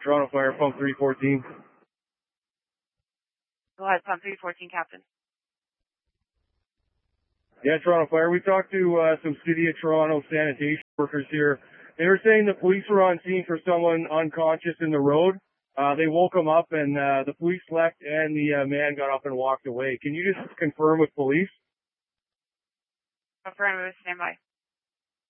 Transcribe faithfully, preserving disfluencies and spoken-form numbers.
Toronto Fire, pump three fourteen. Go ahead, pump three fourteen, Captain. Yeah, Toronto Fire. We talked to uh, some City of Toronto sanitation workers here. They were saying the police were on scene for someone unconscious in the road. Uh, they woke him up and uh, the police left and the uh, man got up and walked away. Can you just confirm with police? Affirmative, stand by.